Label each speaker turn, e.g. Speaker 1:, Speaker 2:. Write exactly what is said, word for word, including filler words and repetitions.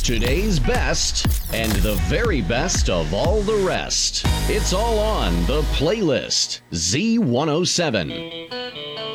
Speaker 1: Today's best and the very best of all the rest. It's all on the playlist Z one oh seven.